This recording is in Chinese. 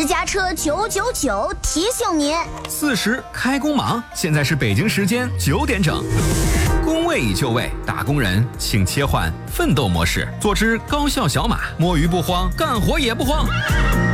私家车999提醒您 ，40开工忙，现在是北京时间9点整。工位已就位，打工人请切换奋斗模式，坐之高效小马，摸鱼不慌，干活也不慌。